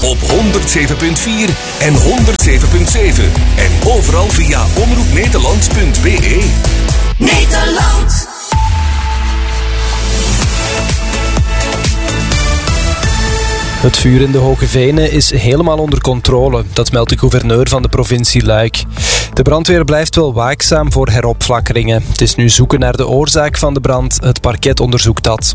op 107.4 en 107.7. En overal via omroepnederland.be. Nederland. Het vuur in de Hoge Venen is helemaal onder controle, dat meldt de gouverneur van de provincie Luik. De brandweer blijft wel waakzaam voor heropflakkeringen. Het is nu zoeken naar de oorzaak van de brand. Het parket onderzoekt dat.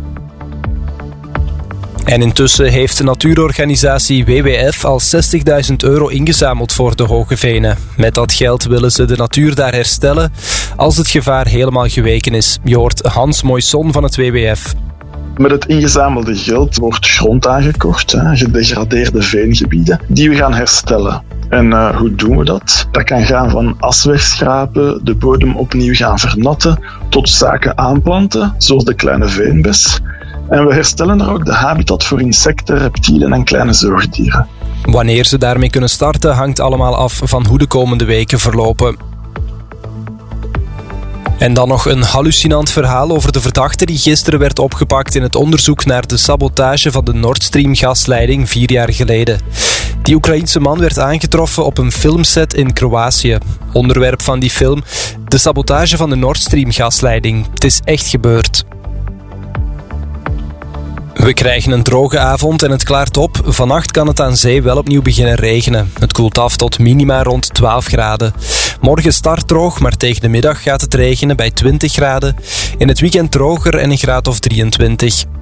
En intussen heeft de natuurorganisatie WWF al €60.000 ingezameld voor de Hoge Venen. Met dat geld willen ze de natuur daar herstellen als het gevaar helemaal geweken is. Je hoort Hans Moisson van het WWF. Met het ingezamelde geld wordt grond aangekocht, gedegradeerde veengebieden, die we gaan herstellen. En hoe doen we dat? Dat kan gaan van as wegschrapen, de bodem opnieuw gaan vernatten, tot zaken aanplanten, zoals de kleine veenbes. En we herstellen er ook de habitat voor insecten, reptielen en kleine zoogdieren. Wanneer ze daarmee kunnen starten hangt allemaal af van hoe de komende weken verlopen. En dan nog een hallucinant verhaal over de verdachte die gisteren werd opgepakt in het onderzoek naar de sabotage van de Nord Stream gasleiding 4 jaar geleden. Die Oekraïense man werd aangetroffen op een filmset in Kroatië. Onderwerp van die film: de sabotage van de Nord Stream gasleiding. Het is echt gebeurd. We krijgen een droge avond en het klaart op. Vannacht kan het aan zee wel opnieuw beginnen regenen. Het koelt af tot minima rond 12 graden. Morgen start droog, maar tegen de middag gaat het regenen bij 20 graden. In het weekend droger en een graad of 23.